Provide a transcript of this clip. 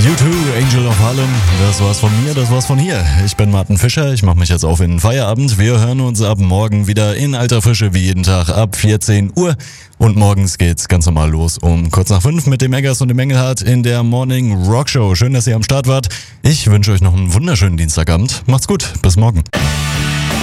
U2, Angel of Harlem, das war's von mir, das war's von hier. Ich bin Martin Fischer, ich mache mich jetzt auf in den Feierabend. Wir hören uns ab morgen wieder in alter Frische wie jeden Tag ab 14 Uhr. Und morgens geht's ganz normal los um kurz nach 5 mit dem Eggers und dem Engelhardt in der Morning Rock Show. Schön, dass ihr am Start wart. Ich wünsche euch noch einen wunderschönen Dienstagabend. Macht's gut, bis morgen.